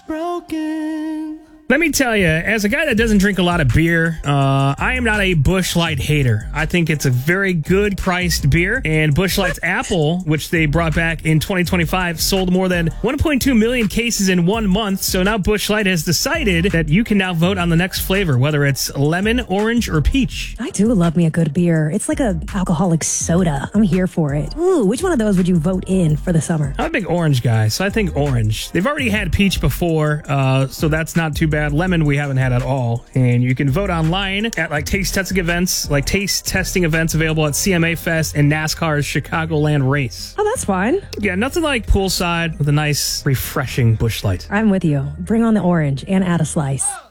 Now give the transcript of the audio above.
broken. Let me tell you, as a guy that doesn't drink a lot of beer, I am not a Busch Light hater. I think it's a very good priced beer, and Busch Light's Apple, which they brought back in 2025, sold more than 1.2 million cases in 1 month. So now Busch Light has decided that you can now vote on the next flavor, whether it's lemon, orange, or peach. I do love me a good beer. It's like a alcoholic soda. I'm here for it. Ooh, which one of those would you vote in for the summer? I'm a big orange guy, so I think orange. They've already had peach before, so that's not too bad. Lemon we haven't had at all, and you can vote online at taste testing events available at CMA Fest and NASCAR's Chicagoland race. Oh, that's fun. Yeah, nothing like poolside with a nice, refreshing Busch Light. I'm with you. Bring on the orange and add a slice.